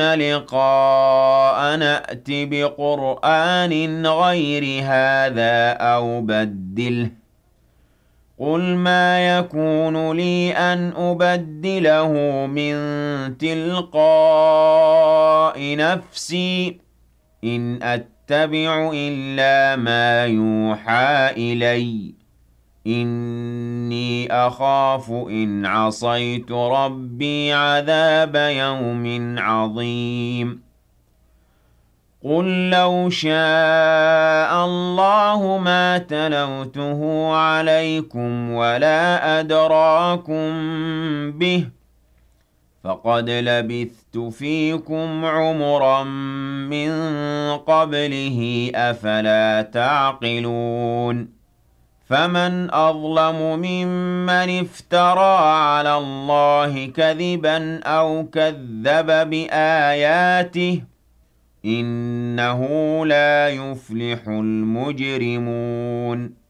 لقاء نأت بقرآن غير هذا أو بدله قل ما يكون لي أن أبدله من تلقاء نفسي إن أتبع إلا ما يوحى إلي إني أخاف إن عصيت ربي عذاب يوم عظيم قل لو شاء الله ما تلوته عليكم ولا أدراكم به فقد لبثت فيكم عمرا من قبله أفلا تعقلون فمن أظلم ممن افترى على الله كذبا أو كذب بآياته إنه لا يفلح المجرمون